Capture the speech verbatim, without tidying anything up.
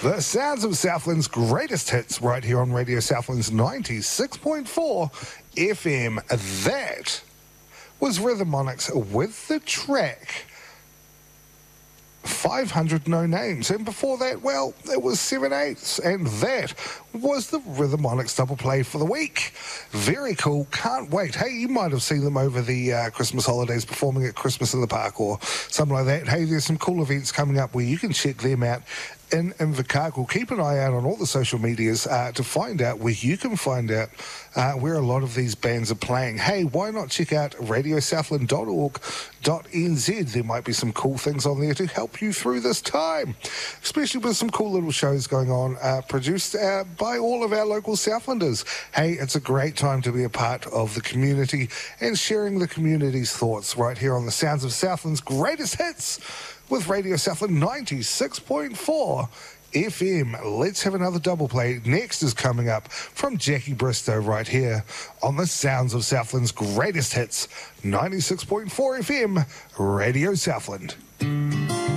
The sounds of Southland's greatest hits right here on Radio Southland's ninety-six point four F M. That was Rhythmonics with the track five hundred No Names. And before that, well, it was seven eighths. And that was the Rhythmonics double play for the week. Very cool. Can't wait. Hey, you might have seen them over the uh, Christmas holidays performing at Christmas in the Park or something like that. Hey, there's some cool events coming up where you can check them out in Invercargill. Keep an eye out on all the social medias uh, to find out where you can find out uh, where a lot of these bands are playing. Hey, why not check out radio southland dot org dot n z? There might be some cool things on there to help you through this time, especially with some cool little shows going on, uh, produced uh, by all of our local Southlanders. Hey, it's a great time to be a part of the community and sharing the community's thoughts right here on the Sounds of Southland's greatest hits with Radio Southland ninety-six point four F M. Let's have another double play. Next is coming up from Jackie Bristow right here on the Sounds of Southland's greatest hits, ninety-six point four F M, Radio Southland.